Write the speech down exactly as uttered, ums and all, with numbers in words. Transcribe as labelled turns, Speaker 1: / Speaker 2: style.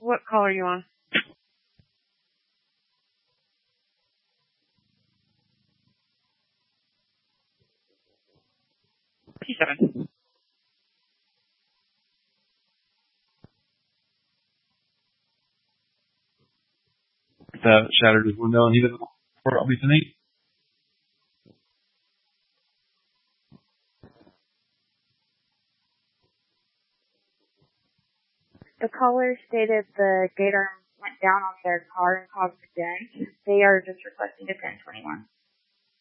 Speaker 1: What call are you on? P seven.
Speaker 2: That shattered his window and he didn't report all tonight.
Speaker 3: The caller stated the gate arm went down on their car and caused a dent. They are just requesting a ten twenty-one.